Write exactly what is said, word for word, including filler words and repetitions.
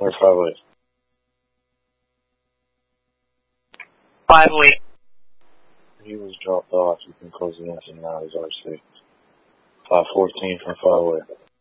Or five way? Five way. He was dropped off. You can close the engine now. He's R six. five fourteen from five way.